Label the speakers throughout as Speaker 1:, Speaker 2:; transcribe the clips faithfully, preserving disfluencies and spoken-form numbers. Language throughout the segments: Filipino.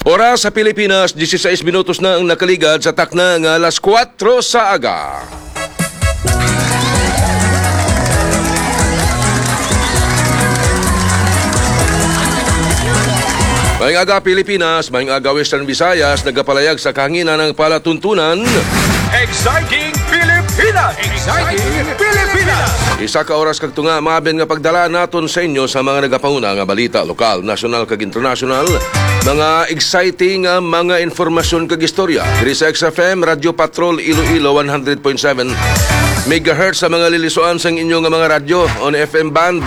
Speaker 1: Oras sa Pilipinas, disiseis minutos na ang nakaligad sa takna ng alas kwatro sa aga. Maayong aga Pilipinas, maayong aga Western Visayas, nagapalayag sa kahanginan ng palatuntunan.
Speaker 2: Exciting Pilipinas! Exciting Pilipinas!
Speaker 1: Isa ka oras kag tunga maben nga pagdala naton sa inyo sa mga nagapanguna nga balita lokal, nasyonal kag international, mga exciting nga mga informasyon kag istorya. Diri sa X F M Radio Patrol Iloilo one hundred point seven megahertz sa mga lilisuan sang inyo nga mga radyo on F M band.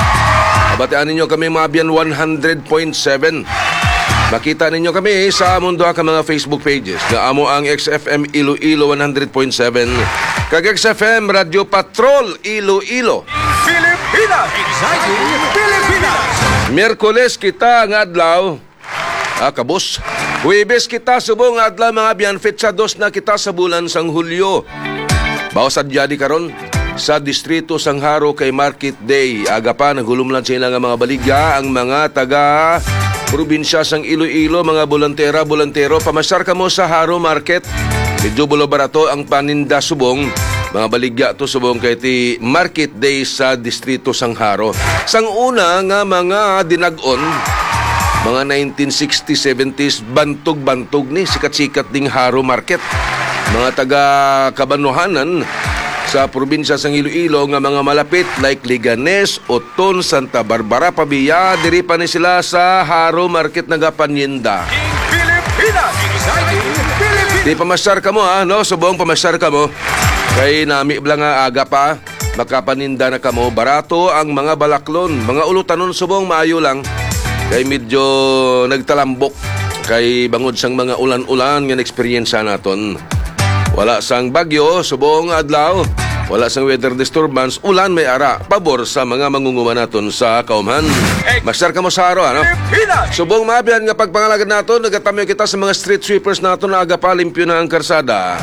Speaker 1: Batian ninyo kami mabiyan one hundred point seven. Makita ninyo kami sa mundo ka mga Facebook pages na amo ang X F M Iloilo one hundred point seven kag X F M Radio Patrol Iloilo.
Speaker 2: Pilipinas! Exciting Pilipinas!
Speaker 1: Miyerkules kita nga adlaw. Ah, kabos. Huwebes kita subong nga adlaw mga biyan, fetsa dos na kita sa bulan sang Hulyo. Bawas adyadi karon sa distrito sang Haro kay Market Day. Aga pa naghulumlan sila nga mga baligya ang mga taga probinsya sang Iloilo, mga bolantera, bolantero. Pamasyar ka mo sa Haro Market. Medyo bulo barato ang paninda subong. Mga baligya to subong kay ti Market Day sa distrito sang Haro. Sang una nga mga dinag-on, mga nineteen sixties, seventies, bantog-bantog ni sikat-sikat ding Haro Market. Mga taga Kabanuhanan sa probinsya sang Iloilo nga mga malapit like Liganes, Oton, Santa Barbara, Pabia, diri pa ni sila sa Haro Market nagapanyenda.
Speaker 2: Pilipinas! Exciting Pilipinas!
Speaker 1: Di pamasyar ka mo ha, no? Subong pamasyar ka mo. Kay nami blang nga aga pa, makapaninda na ka mo. Barato ang mga balaklon, mga ulutanon subong maayo lang. Kay medyo nagtalambok. Kay bangod sang mga ulan-ulan nga experience naton. Wala sang bagyo, subong adlaw. Wala sang weather disturbance, ulan may ara. Pabor sa mga mangunguma naton sa kaumhan. Masyar ka mo sa Haro, ano? Subong mabiyan nga pagpangalagad naton, nagatamyo kita sa mga street sweepers naton na aga pa limpyo na ang karsada.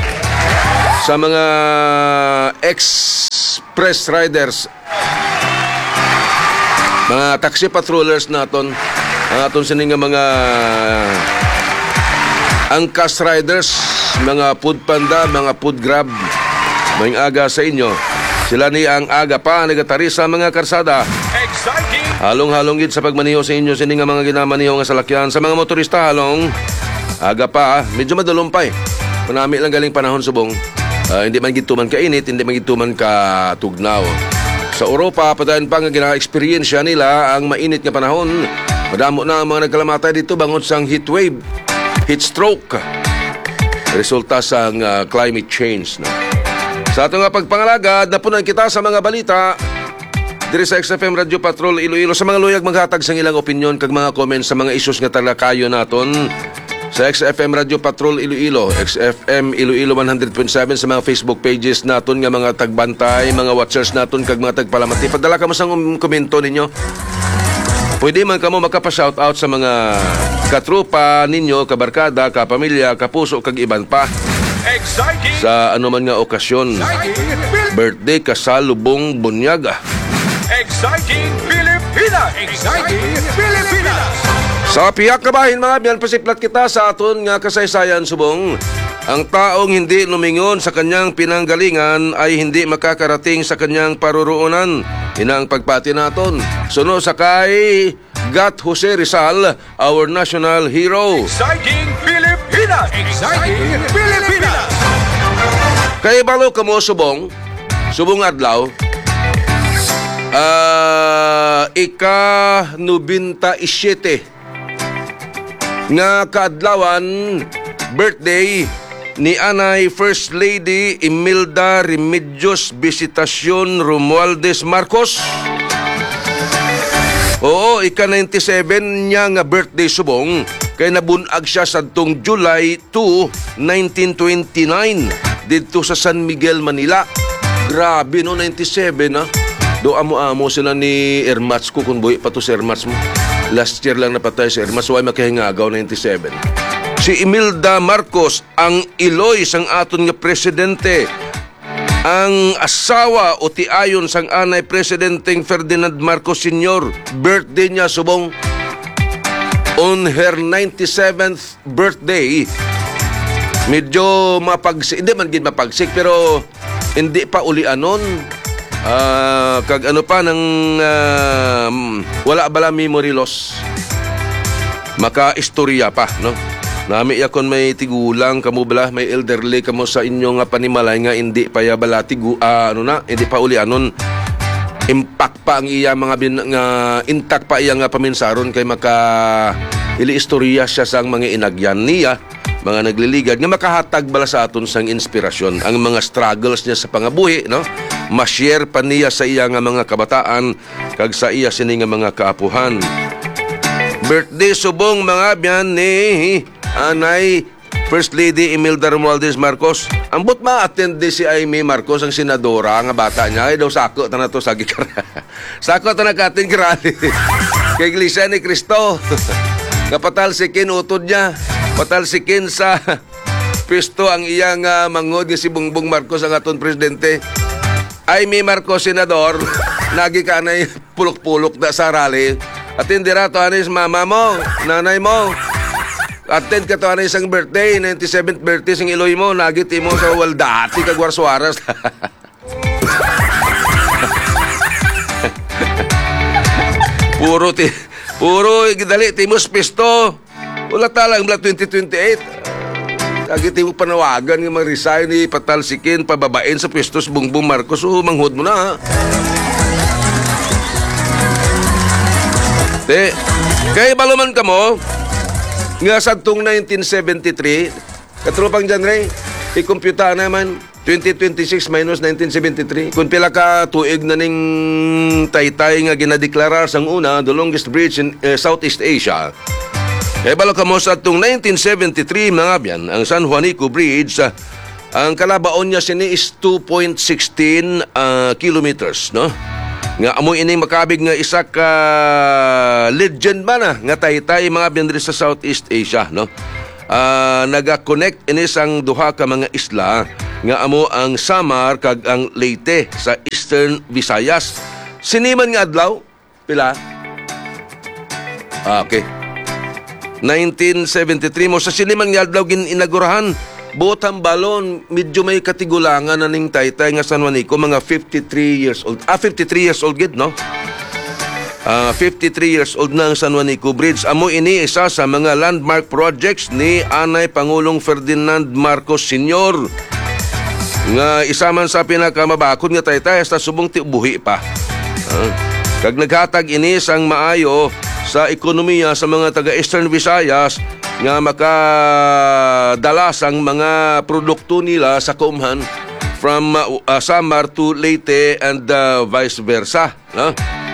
Speaker 1: Sa mga express riders, mga taxi patrollers naton, ang aton sining nga mga angkas riders, mga food panda, mga food grab, may aga sa inyo. Sila ni ang aga pa nagatari sa mga karsada.
Speaker 2: Exciting!
Speaker 1: Halong-halong gid sa pagmaniho sa inyo sini nga mga ginamaniho nga salakyan. Sa mga motorista halong aga pa, medyo madalumpay. Manami lang galing panahon subong. Uh, hindi man gid tuman ka init, hindi man gid tuman ka tugnaw. Sa Europa, padayon pa nga gina-experience nila ang mainit nga panahon. Madamo na ang mga nagkalamatay dito bangod sang heat wave, heat stroke. Resulta sa uh, climate change. No? Sa ato nga pagpangalagad, napunan kita sa mga balita diri sa X F M Radio Patrol Iloilo. Sa mga luyag maghatag sang ilang opinion kag mga comments sa mga issues nga talakayo naton sa X F M Radio Patrol Iloilo, X F M Iloilo one hundred point seven, sa mga Facebook pages naton nga mga tagbantay, mga watchers naton kag mga tagpalamati. Padala ka mo sang um, komento ninyo. Pwede man kamo makapa-shoutout sa mga katrupa ninyo, kabarkada, kapamilya, kapuso, kag iban pa.
Speaker 2: Exciting!
Speaker 1: Sa anuman nga okasyon, birthday, kasal, lubong, bunyaga.
Speaker 2: Exciting Pilipinas! Exciting Pilipinas!
Speaker 1: Sa piyak kabahin mga biyan, pasiplat kita sa aton nga kasaysayan subong. Ang taong hindi lumingon sa kanyang pinanggalingan ay hindi makakarating sa kanyang paruroonan. Ina ang pagpati naton. Suno sa kay Gat Jose Rizal, our national hero.
Speaker 2: Exciting Pilipinas! Exciting Pilipinas!
Speaker 1: Kay balo kamo subong, subong adlaw, uh, ika nobenta isyete nga kaadlawan birthday ni Anay First Lady Imelda Remedios Visitacion Romualdez Marcos. Oo, ika ninety-seven niya nga birthday subong, kay nabunag siya sa tong July second, nineteen twenty-nine dito sa San Miguel, Manila. Grabe no, ninety-seven ha. Do amo-amo sila ni Ermats ko kung buhi pa to si Ermats mo. Last year lang napatay si Ermats, so ay makahingagaw ninety-seven. Si Imelda Marcos, ang Iloy sang aton nga presidente, ang asawa o tiayon sang anay Presidenteng Ferdinand Marcos Senior Birthday niya subong. on her ninety-seventh birthday. Medyo mapagsik, hindi man gid mapagsik, pero hindi pa uli anon. Ah, kag ano pa ng ah, wala bala memory loss. Maka-istorya pa, no? Nami yakon may tigulang kamo bala, may elderly kamo sa inyo nga panimalay nga hindi pa ya bala tigu ah, ano na, hindi pa uli anon. Impact pa ang iya mga bin, nga intact pa iya nga paminsaron kay maka ili istorya siya sang mga inagyan niya, mga nagliligad nga makahatag bala sa aton sang inspirasyon ang mga struggles niya sa pangabuhi, no? Ma-share pa niya sa iya nga mga kabataan kag sa iya sini nga mga kaapuhan. Birthday subong mga biyan ni Anay First Lady Imelda Romualdez Marcos. Ambot ma-attend di si Amy Marcos, ang senadora nga bata niya. Ay daw sako ta na to sa gikara. Sako ta na kating kirali. Kay Iglesia ni Cristo. Kapatal si Kin utod niya. Patal si Kin sa pisto ang iyang uh, mangod nga si Bongbong Marcos ang aton presidente. Amy Marcos, senador. Nagi ka na pulok-pulok da sa rally. At hindi rato anis mama mo, nanay mo. Attend ka to ano isang birthday, ninety-seventh birthday sing iloy mo, nagit mo sa Waldati kag Warsuaras. puro ti puro gidali timos pisto. Wala talang bla twenty twenty-eight. Nagit mo panawagan nga mag-resign ni patalsikin pababain sa pistos Bongbong Marcos. O manghud mo na. Ha? Te, kay baluman ka mo nga sa tong nineteen seventy-three, katropang dyan rin, ikumpyuta naman, twenty twenty-six minus nineteen seventy-three. Kung pila ka tuig na ning taytay nga ginadeklarar sang una, the longest bridge in uh, Southeast Asia. Kaya balo ka mo sa tong nineteen seventy-three, mga biyan, ang San Juanico Bridge, uh, ang kalabaon niya sini is two point one six uh, kilometers, no? Nga amoy ining makabig nga isa ka legend ba na nga taytay mga biyandri sa Southeast Asia, no? Uh, naga-connect ini sang duha ka mga isla nga amo ang Samar kag ang Leyte sa Eastern Visayas. Siniman nga adlaw pila? Ah, okay. nineteen seventy-three mo sa siniman nga adlaw gin inagurahan. Botang balon, medyo may katigulangan na ning taytay nga San Juanico, mga fifty-three years old. Ah, fifty-three years old gid, no? Uh, fifty-three years old na ang San Juanico Bridge. Amo ini isa sa mga landmark projects ni Anay Pangulong Ferdinand Marcos Senior Nga isa man sa pinakamabakod nga taytay sa subong tiubuhi pa. Uh, kag naghatag ini sang maayo sa ekonomiya sa mga taga-Eastern Visayas nga makadala sang mga produkto nila sa Kumhan from uh, uh, Samar to Leyte and uh, vice versa, no?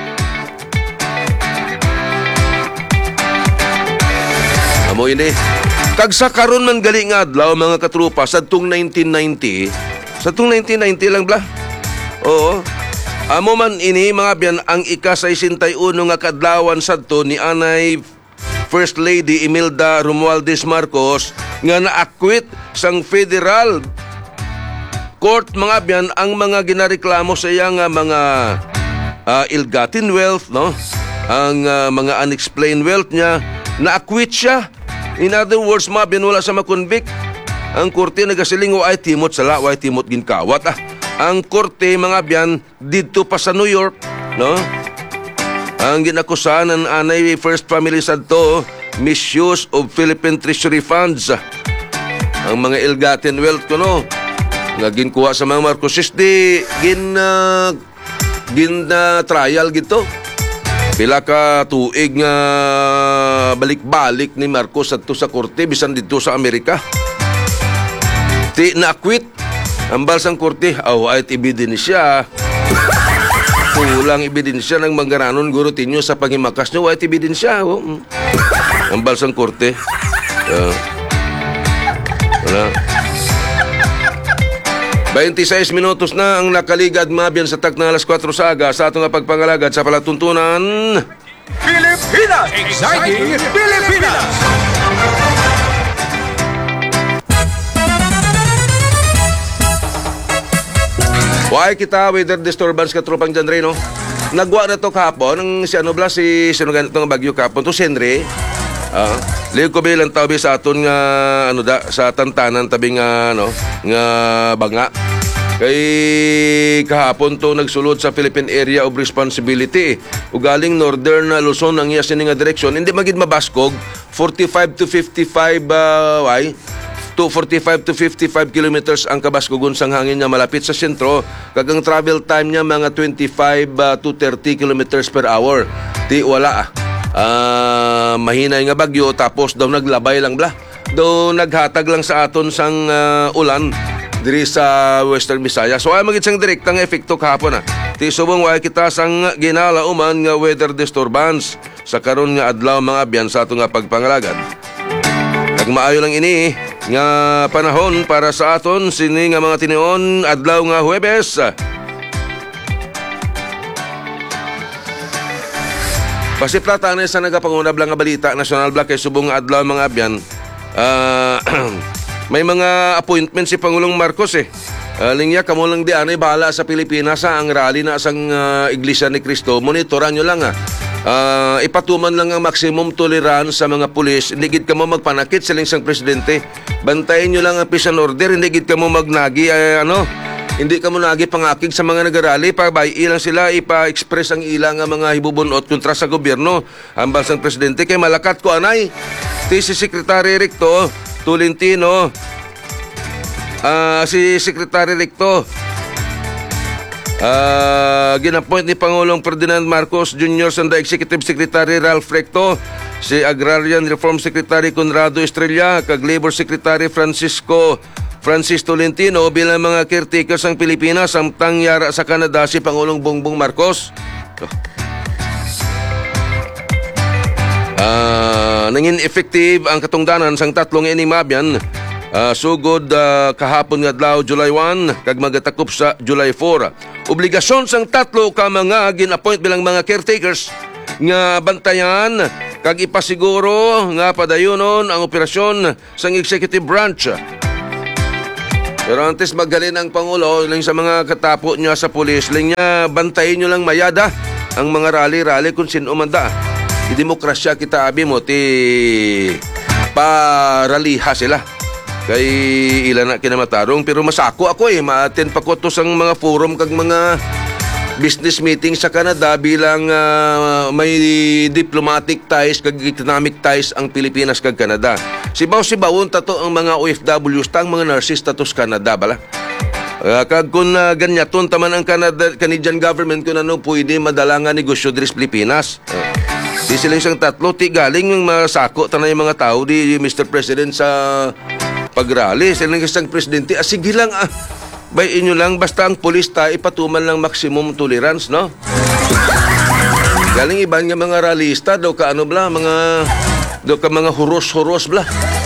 Speaker 1: Amo ini kag sa karon man gali nga adlaw mga katrupa sa tung nineteen ninety, sa tung nineteen ninety lang bla. Oo. Amo man ini mga biyan ang ika-sesenta-uno nga kadlawan sadto ni Anay First Lady Imelda Romualdez Marcos nga na-acquit sang federal court mga biyan ang mga ginareklamo sa iya nga mga uh, ill-gotten wealth, no? Ang uh, mga unexplained wealth niya, na-acquit siya. In other words, mga biyan wala sa makonvict. Ang korte nagasiling o ay timot sala, o ay timot ginkawat. Ah. Ang korte mga biyan dito pa sa New York, no? Ang ginakusahan ng Anay First Family sadto, misuse of Philippine Treasury Funds. Ang mga ill-gotten wealth ko, no? Nga ginkuha sa mga Marcoses, di gin, uh, gin uh, trial gito. Pila ka tuig nga balik-balik ni Marcos sadto sa korte, bisan dito sa Amerika. Ti na-acquit. Ang balsang korte, aw, ay ebidensya. Kulang ebidensya ng manggaranon guro tinyo sa pangimakas nyo. White ebidensya. Oh. Ang balsang korte. Uh, wala. twenty-six minutos na ang nakaligad mabyan sa tak na alas kwatro sa aga sa atong pagpangalagad sa palatuntunan.
Speaker 2: Pilipinas! Exciting Pilipinas!
Speaker 1: Why kita weather disturbance ka tropang dyan rin, no? Nagwa na to kahapon ng si ano bla si sino ganito ng bagyo kahapon to Senre. Ah, liog ko bilang tao bi sa aton nga ano da sa tantanan tabi nga ano nga banga. Kay kahapon to nagsulod sa Philippine Area of Responsibility. Ugaling Northern Luzon ang iya sini nga direksyon. Hindi magid mabaskog forty-five to fifty-five uh, why? To forty-five to fifty-five kilometers ang kabaskugon sang hangin niya malapit sa sentro. Kagang travel time niya mga twenty-five uh, to thirty kilometers per hour. Di wala ah. Uh, mahinay nga bagyo tapos daw naglabay lang bla. Daw naghatag lang sa aton sang uh, ulan diri sa Western Visayas. So ay magit sang direktang epekto kahapon ah. Ti subong way kita sang ginalauman nga weather disturbance sa karon nga adlaw mga abyan sa ato nga pagpangalagad. Kag maayo lang ini nga panahon para sa aton sini nga mga tinuon adlaw nga Huwebes. Pasiplatan sa nagapangunab lang nga balita national block kay subong nga adlaw mga abyan. Ah uh, May mga appointment si Pangulong Marcos eh. Uh, Lingya, kamo lang di anay bahala sa Pilipinas ha. Ang rally na sang uh, Iglesia ni Cristo. Monitoran nyo lang ha. Uh, ipatuman lang ang maximum tolerance sa mga pulis. Hindi gid kamo magpanakit siling sang presidente. Bantayin nyo lang ang peace and order. Hindi gid kamo magnagi. Uh, ano? Hindi kamo nagi pangakig sa mga nagarali. Pabay ilang sila ipa-express ang ilang nga mga hibubunot kontra sa gobyerno. Ambal sang presidente kay malakat ko anay. Ti si Secretary Recto Tolentino, uh, si Secretary Recto, uh, ginappoint ni Pangulong Ferdinand Marcos Junior Sanda Executive Secretary Ralph Recto, si Agrarian Reform Secretary Conrado Estrella, kag Labor Secretary Francisco Francis Tolentino bilang mga caretakers ng Pilipinas samtang yara sa Canada si Pangulong Bongbong Marcos. Uh, nangin effective ang katungdanan sang tatlong inimabyan uh, sugod uh, kahapon nga adlaw July one kag magatakop sa July four. Obligasyon sang tatlo ka mga gin-appoint bilang mga caretakers nga bantayan kag ipasiguro nga padayonon ang operasyon sang executive branch. Pero antes magaling ang Pangulo lang sa mga katapo niya sa pulis, lang niya bantayin nyo lang mayada ang mga rally-rally kung sino manda. Di demokrasya kita abi mo ti paraliha sila. Kay ilan na kinamatarong pero masako ako eh maaten pa ko to sang mga forum kag mga business meeting sa Canada bilang uh, may diplomatic ties kag economic ties ang Pilipinas kag Canada. Sibaw-sibawon tato ang mga O F Ws tang mga nurses tatos Canada bala. Uh, kag kung uh, ganyaton taman ang Canada, Canadian government kung ano pwede madala nga negosyo diri sa Pilipinas. Uh, Di sila isang tatlo, ti galing yung masako tanay mga tao di Mister President sa pagrally. Sila isang presidente, ah, sige lang ah, bayin nyo lang, basta ang pulis ta, ipatuman lang maximum tolerance, no? Galing iban nga mga rallyista, daw ka ano bla, mga, daw ka mga huros-huros bla.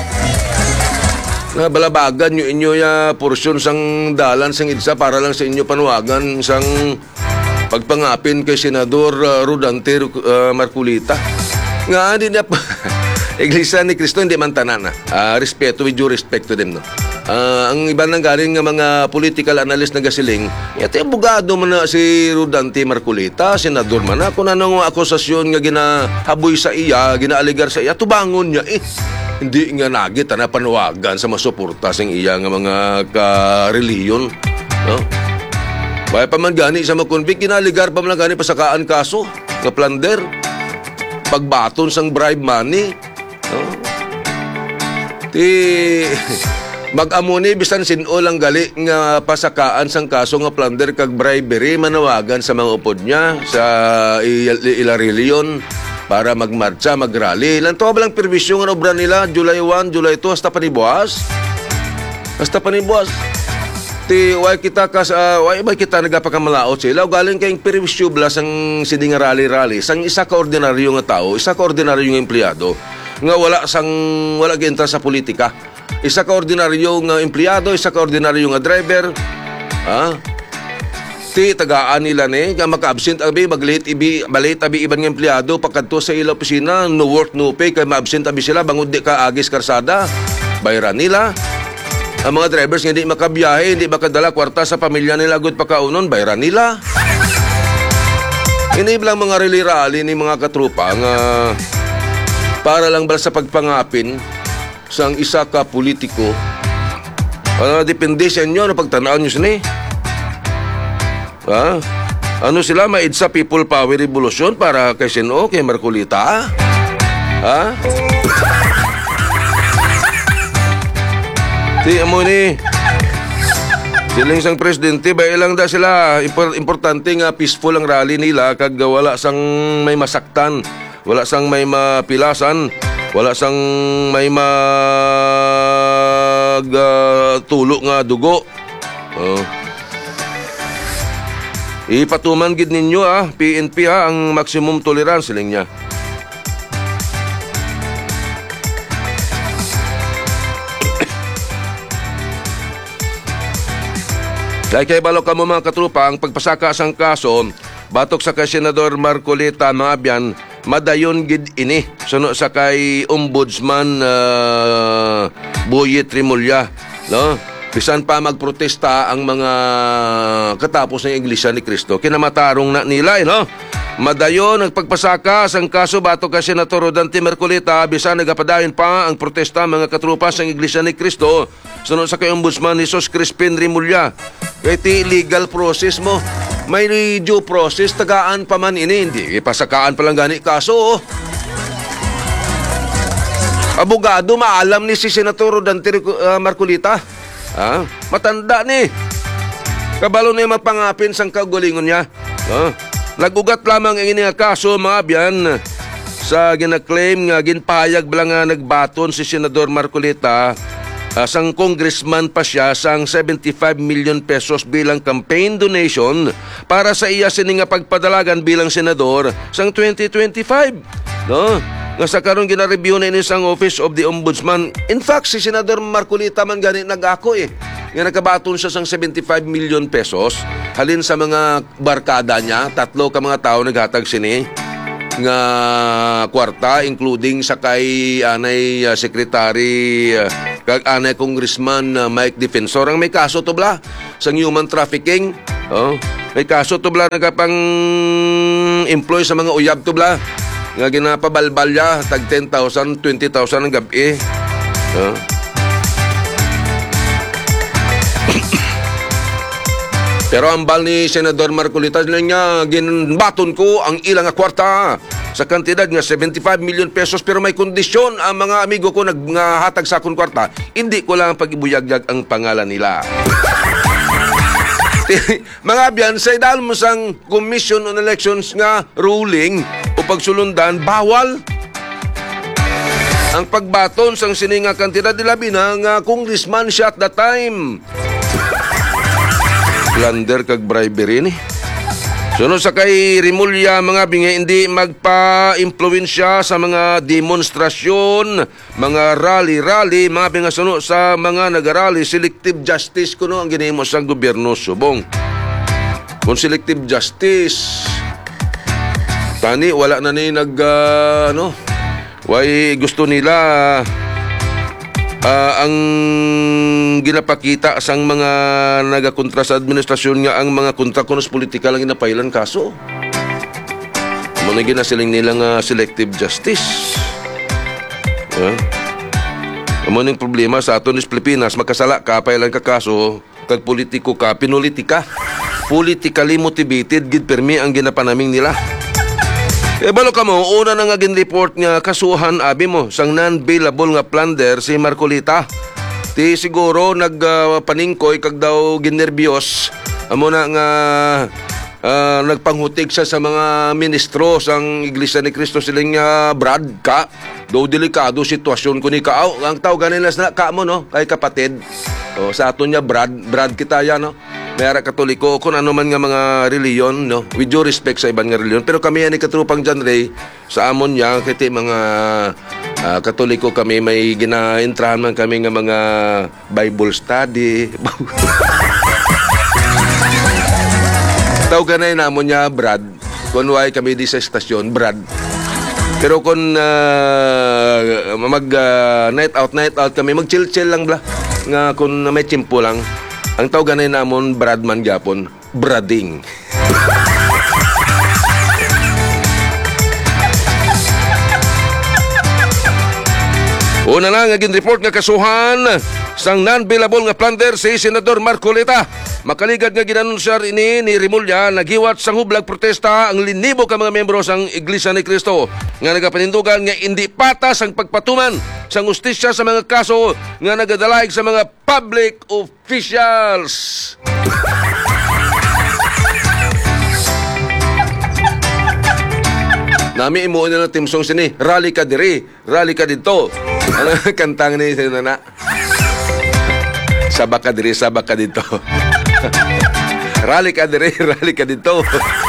Speaker 1: Na balabagan nyo inyo ya porsyon sang dalan sang idsa para lang sa inyo panuwagan sang pagpangapin kay Senador uh, Rodante uh, Marcolita. Nga, hindi na pa. Iglesia ni Cristo, hindi man tanan na. Uh, respeto, with due respect to them, no? Uh, ang iba nang galing ng mga political analyst na gasiling, ito yung bugado man na si Rodante Marcolita, senador man na, kung anong akusasyon nga ginahaboy sa iya, ginaaligar sa iya, tubangon niya eh. Hindi nga nagit na panuwagan sa masuporta sa iya nga mga ka-reliyon, no? Baya pa man gani sa makonvict, kinaligar pa man gani pasakaan kaso, nga plunder, pagbaton sang bribe money. No? Ti, mag-amuni, bisan sino lang gali nga pasakaan sang kaso nga plunder kag bribery, manawagan sa mga upod niya, sa ilariliyon, para magmarcha, magrally. Lanto ba lang perwisyo nga obra nila, July one, July two, hasta panibuas? Hasta panibuas. Ti way kita kas uh, way ba kita nagapakamalaot sila galing kay perwisyo bla sang sidi nga rally-rally sang isa ka ordinaryo nga tao, isa ka ordinaryo nga empleyado nga wala sang wala gientra sa politika. Isa ka ordinaryo nga empleyado, isa ka ordinaryo nga driver. Ha? Ti tagaan nila ni nga maka-absent abi maglate ibi balate abi iban nga empleyado pagkadto sa ila opisina, no work no pay kay ma-absent abi sila bangod di ka agis karsada. Bayaran nila. Ang mga drivers nga hindi makabiyahe, hindi makadala kwarta sa pamilya nila agad pakaunon, bayaran nila. Hindi lang mga rally-rally ni mga katrupa nga para lang ba sa pagpangapin sang isa ka politiko. Ano, depende sa inyo na pagtanaan nyo sini. Ha? Ano sila, maidsa People Power Revolution para kay Sino, kay Marcolita? Ha? Di mo ni siling sang presidente ba ilang da sila impor- importante nga peaceful ang rally nila kag wala sang may masaktan, wala sang may mapilasan, wala sang may mag uh, tulo nga dugo. Oh. Ipatuman gid ninyo ah, P N P ha, ang maximum tolerance siling niya. Dahil kay balo ka mo mga katrupa, ang pagpasaka sang kaso, batok sa kay Senador Marcolita mga biyan, madayon gid ini. Suno sa kay Ombudsman uh, Boyet Rimulya. No? Bisan pa magprotesta ang mga katapos ng Iglesia ni Cristo, kinamatarong na nila, eh, no? Madayon nagpagpasaka sang kaso batok kay Senator Rodante Marcolita, bisan nagapadayon pa ang protesta mga katrupa sang Iglesia ni Cristo. Sunod sa kay Ombudsman Jesus Crispin Rimulya. Kaya ti legal process mo, may due process, tagaan pa man ini, hindi ipasakaan pa lang gani kaso. Oh. Abogado, maalam ni si Senator Rodante uh, Marcolita. Ah, matanda ni. Kabalo na yung mapangapin sang kaugalingon niya. Ah, nagugat lamang ang ini nga kaso mga biyan sa ginaklaim nga ginpayag bala nga nagbaton si Senador Marcolita. Uh, sang congressman pa siya sang seventy-five million pesos bilang campaign donation para sa iya sini nga pagpadalagan bilang senador sang twenty twenty-five. No? Nga sa karon gina-review na ini sang Office of the Ombudsman. In fact, si Senador Marcolita man gani nag-ako eh. Nga nakabaton siya sang seventy-five million pesos halin sa mga barkada niya, tatlo ka mga tao naghatag sini nga kwarta, including sa kay anay uh, secretary uh, kag anay congressman uh, Mike Defensor. Ang may kaso to bla sa human trafficking. Oh, may kaso to bla nagapang employ sa mga uyab to bla nga ginapabalbalya tag ten thousand, twenty thousand ang gabi. Oh. Pero ang bal ni Senador Marcolita niya, ginbaton ko ang ilang kwarta sa kantidad nga seventy-five million pesos, pero may kondisyon ang mga amigo ko naghatag sa akong kwarta. Hindi ko lang pag-ibuyagyag ang pangalan nila. Mga biyan, sa idal mo sang Commission on Elections nga ruling o pagsulundan, bawal ang pagbaton sang sininga kantidad nila binang uh, congressman siya at the time. Plunder kag bribery ni. Sunod sa kay Rimulya mga bingi, hindi magpa-impluwensya sa mga demonstrasyon, mga rally-rally, mga binga sunod sa mga nag-rally. Selective justice kuno ang ginimo sa gobyerno subong. Kung selective justice, tani wala na ni nag uh, ano, why gusto nila uh, ang ginapakita sang mga nagakontra sa administrasyon nga ang mga kontra kunos politika lang ginapailan kaso. Muna ginasiling nilang uh, selective justice. Yeah. Amo ning problema sa aton is Pilipinas, makasala ka pailan ka kaso kag politiko ka, pinulitika. Politically motivated gid permi ang ginapanaming nila. E balo ka mo, una na nga gin-report nga kasuhan abi mo sang non-bailable nga plunder si Marcolita. Ti siguro nagpaningkoy uh, kag daw ginerbyos amo na nga uh, nagpanghutig siya sa mga ministro sang Iglesia ni Cristo siling uh, Brad ka. Do delikado sitwasyon ko ni kaaw. Ang tao ganin na ka mo no, kay kapatid. O, sa aton niya Brad, Brad kita yan no. Mayara Katoliko kung ano man nga mga reliyon no, with due respect sa ibang nga reliyon, pero kami yan ni katrupang John Ray sa amon niya kiti mga uh, Katoliko kami, may ginaintrahan man kami nga mga Bible study. Tawag na namon niya Brad kung why kami di sa estasyon Brad. Pero kung uh, mag uh, night out night out kami, mag chill chill lang bla nga kung may chimpo lang. Ang tawagan na namon Bradman Gapon, Brading. Una na nga gin-report nga kasuhan sang non-billable nga plunder si Senador Marcoleta. Makaligad nga ginanunsar ini ni Rimulya nagiwat sang hublag protesta ang linibo ka mga membro sang Iglesia ni Cristo nga nagapanindugan nga indi patas ang pagpatuman sang ustisya sa mga kaso nga nagadalaig sa mga public officials. Nami imo na ng team song sini, rally ka diri, rally ka dito. Ang kantang ni sino na? Sabak ka diri, sabak ka dito. Rally ka diri, rally ka dito.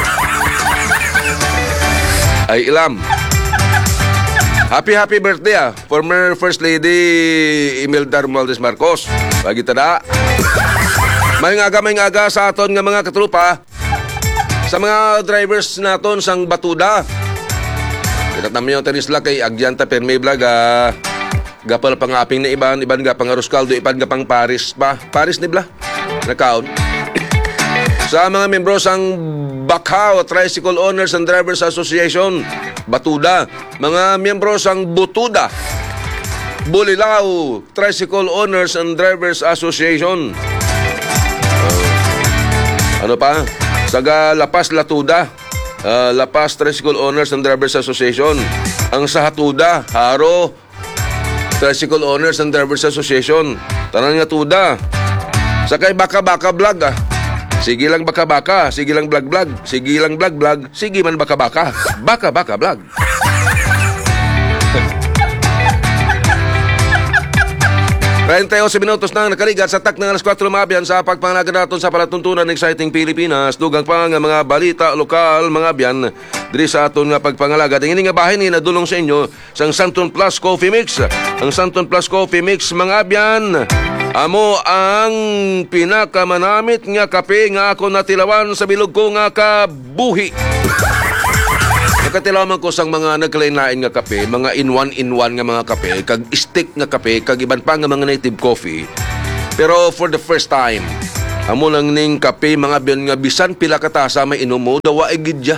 Speaker 1: Ay ilam. Happy happy birthday ah, former First Lady Imelda Romualdez Marcos. Pagi tada. May nga aga, may nga aga sa aton nga mga katrupa. Sa mga drivers naton sang Batuda. Tinatam nyo tanisla kay Agyanta Perme Blaga. Gapal pangaping na iban, iban ga pang Aroscaldo, iban ga pang Paris pa. Paris ni Bla. Nakaon. Sa mga membro sang Bacao Tricycle Owners and Drivers Association, Batuda. Mga membro sang Butuda, Bulilao Tricycle Owners and Drivers Association. Uh, ano pa? Saga Lapas Latuda. Uh, Lapas Tricycle Owners and Drivers Association. Ang sa Hatuda, Haro Tricycle Owners and Drivers Association. Tanan nga tuda. Sakay baka-baka vlog ah. Sige lang baka-baka, sige lang vlog-vlog, sige lang vlog-vlog, sige man baka-baka. Baka-baka vlog. thirty-eight minutos na nakaligat sa tak ng alas kwatro mabiyan sa pagpangalaga naton sa palatuntunan ng Exciting Pilipinas. Dugang pa nga mga balita lokal mga biyan diri sa aton nga pagpangalaga. Dingin nga bahin ni nadulong sa inyo sang Santon Plus Coffee Mix. Ang Santon Plus Coffee Mix mga biyan, amo ang pinakamanamit nga kape nga ako natilawan sa bilog ko nga kabuhi. Nakatilaman ko sang mga nagkalain-lain nga kape, mga in-one-in-one nga mga kape, kag stick nga kape, kag iban pa nga mga native coffee. Pero for the first time, amo lang ning kape mga biyan nga bisan pila katasa may inom mo, dawa igidya.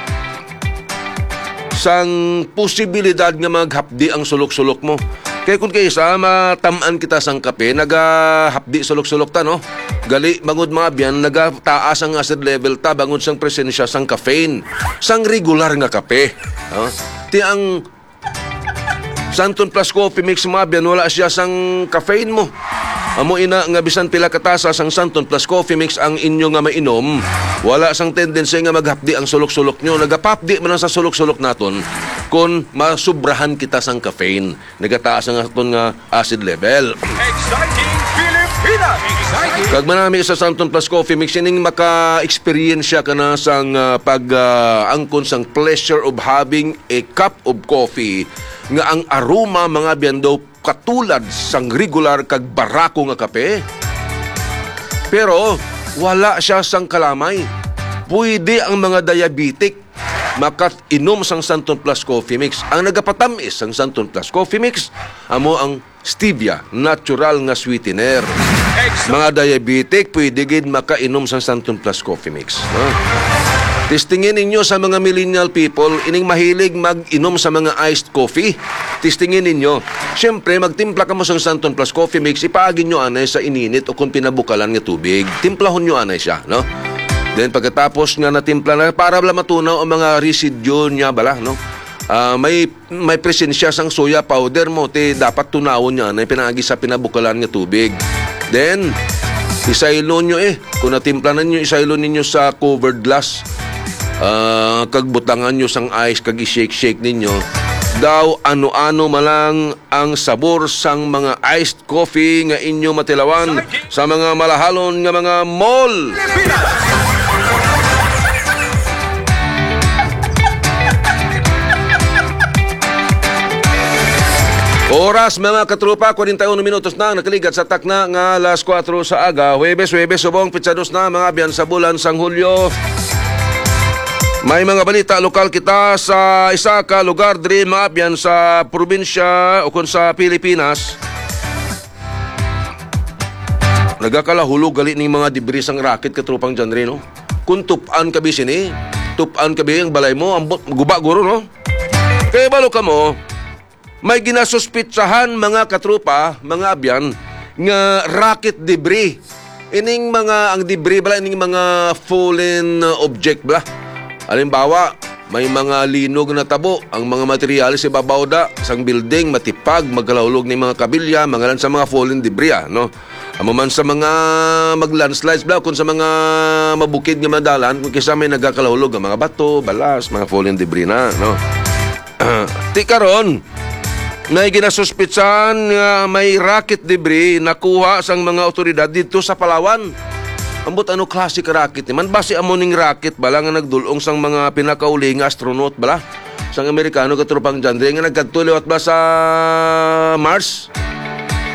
Speaker 1: Sang posibilidad nga maghapdi ang sulok-sulok mo. Kaya kung kaysa matamaan kita sang kape, nagahapdi sulok-sulok ta, no? Gali, bangod mga biyan, nagataas ang acid level ta, bangod sang presensya sang caffeine. Sang regular nga kape. No? Ti ang Santon Plus Coffee Mix mga biyan, wala siya sang caffeine mo. Amo ina nga bisan pila katasa sang Santon Plus Coffee Mix ang inyo nga mainom, wala sang tendency nga maghapdi ang sulok-sulok nyo. Nagapapdi man sa sulok-sulok naton kung masubrahan kita sang caffeine. Nagataas ang aton nga acid level.
Speaker 2: Exciting Pilipinas! Exciting!
Speaker 1: Kag manami sa Santon Plus Coffee Mix, ining maka-experience ka na sang uh, pag-angkon uh, sang pleasure of having a cup of coffee nga ang aroma mga biyan daw katulad sang regular kag barako nga kape. Pero wala siya sang kalamay. Pwede ang mga diabetic makat-inom sang Santon Plus Coffee Mix. Ang nagapatamis sang Santon Plus Coffee Mix, amo ang stevia, natural nga sweetener. Mga diabetic pwede gid makainom sang Santon Plus Coffee Mix. No? Testingin ninyo sa mga millennial people, ining mahilig mag-inom sa mga iced coffee. Testingin ninyo. Siyempre, magtimpla ka mo sa Santon Plus Coffee Mix, ipaagin nyo anay sa ininit o kung pinabukalan nga tubig. Timplahon nyo anay siya, no? Then pagkatapos nga natimpla na, para wala matunaw ang mga residue niya bala, no? Uh, may may presensya sang soya powder mo, te dapat tunawon niya anay pinaagi sa pinabukalan nga tubig. Then, isaylo nyo eh. Kung natimpla na nyo, isaylo ninyo sa covered glass. Uh, kagbutangan nyo sang ice, kag i-shake-shake ninyo daw ano-ano malang ang sabor sang mga iced coffee nga inyo matilawan sa mga malahalon nga mga mall. Oras mga katrupa, forty-one minutos na nakaligat sa takna nga alas kwatro sa aga. Huwebes, Huwebes, subong pitsados na mga biyan sa bulan sang Hulyo. May mga balita lokal kita sa isa ka lugar diri maabyan sa probinsya o kung sa Pilipinas. Nagakalahulog gali ning mga debris sang racket katrupang dyan rin, no? Kung tupan kabi sini, tupan kabi ang balay mo, ambot, guba guro, no? Kaya balo ka mo, may ginasuspitsahan mga katrupa, mga abyan, nga rocket debris. Ining mga, ang debris bala, ining mga fallen object bala. Halimbawa, may mga linog na tabo, ang mga materyales sa ibabaw da, isang building, matipag, magkalahulog ng mga kabilya, mga lan sa mga fallen debris, ah, no? Amo man sa mga mag-landslides bala, kung sa mga mabukid nga madalan, kung kisa may nagkakalahulog ang mga bato, balas, mga fallen debris na, no? Ti karon, may ginasuspitsahan nga may rocket debris nakuha sang mga otoridad dito sa Palawan. Ambot ano klase ka rocket ni man base amo ning rocket bala nga nagdulong sang mga pinakauli nga astronaut bala sang Amerikano katropang Jandre nga nagkadto liwat ba sa Mars.